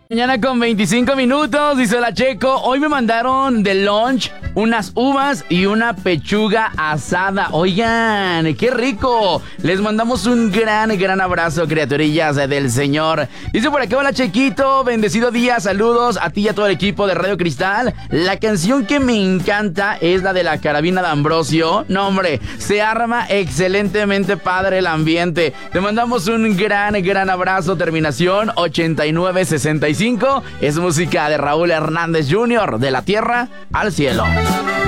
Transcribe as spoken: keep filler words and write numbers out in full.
Mañana con veinticinco minutos, dice la Checo. Hoy me mandaron de lunch unas uvas y una pechuga asada. Oigan, qué rico. Les mandamos un gran, gran abrazo, criaturillas del Señor. Dice por acá, hola Chequito, bendecido día, saludos a ti y a todo el equipo de Radio Cristal. La canción que me encanta es la de la carabina de Ambrosio. No, hombre, se arma excelentemente padre el ambiente. Te mandamos un gran, gran abrazo. Terminación ochenta y nueve sesenta y cinco. Es música de Raúl Hernández junior, De la tierra al cielo.